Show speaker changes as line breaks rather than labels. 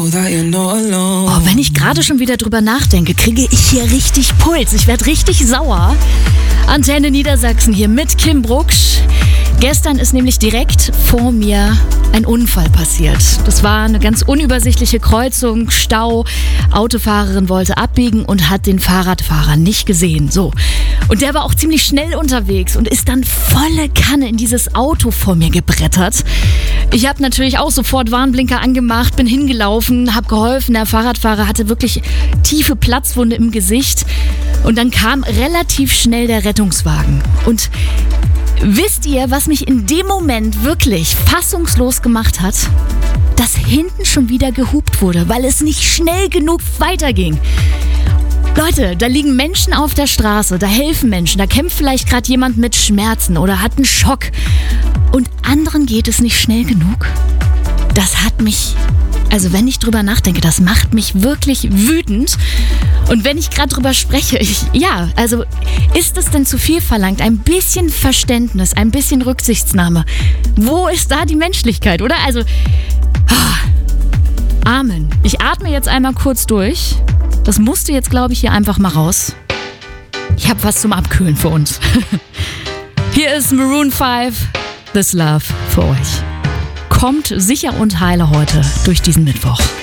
Oh, wenn ich gerade schon wieder drüber nachdenke, kriege ich hier richtig Puls. Ich werde richtig sauer. Antenne Niedersachsen hier mit Kim Brucksch. Gestern ist nämlich direkt vor mir ein Unfall passiert. Das war eine ganz unübersichtliche Kreuzung, Stau. Autofahrerin wollte abbiegen und hat den Fahrradfahrer nicht gesehen. So. Und der war auch ziemlich schnell unterwegs und ist dann volle Kanne in dieses Auto vor mir gebrettert. Ich habe natürlich auch sofort Warnblinker angemacht, bin hingelaufen, habe geholfen. Der Fahrradfahrer hatte wirklich tiefe Platzwunde im Gesicht. Und dann kam relativ schnell der Rettungswagen. Und wisst ihr, was mich in dem Moment wirklich fassungslos gemacht hat? Dass hinten schon wieder gehupt wurde, weil es nicht schnell genug weiterging. Leute, da liegen Menschen auf der Straße, da helfen Menschen, da kämpft vielleicht gerade jemand mit Schmerzen oder hat einen Schock. Und anderen geht es nicht schnell genug. Das hat mich, also wenn ich drüber nachdenke, das macht mich wirklich wütend. Und wenn ich gerade drüber spreche, also ist es denn zu viel verlangt? Ein bisschen Verständnis, ein bisschen Rücksichtsnahme. Wo ist da die Menschlichkeit, oder? Also, Amen. Ich atme jetzt einmal kurz durch. Das musste jetzt, glaube ich, hier einfach mal raus. Ich habe was zum Abkühlen für uns. Hier ist Maroon 5, This Love für euch. Kommt sicher und heile heute durch diesen Mittwoch.